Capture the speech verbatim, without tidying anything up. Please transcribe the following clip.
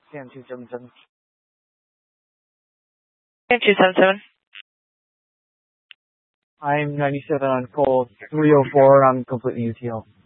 C M two seven seven. C M two seven seven. I'm ninety-seven on call three oh four. I'm completely U T L.